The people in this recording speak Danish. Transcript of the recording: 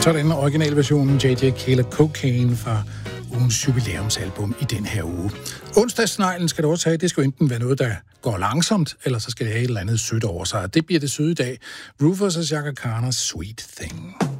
Sådan originalversionen J.J. Killer Cocaine fra ugens jubilæumsalbum i den her uge. Onsdagssneglen skal du også have. Det skal jo enten være noget, der går langsomt, eller så skal det have et eller andet sødt over sig. Det bliver det søde i dag. Rufus og Chaka Khan's Sweet Thing.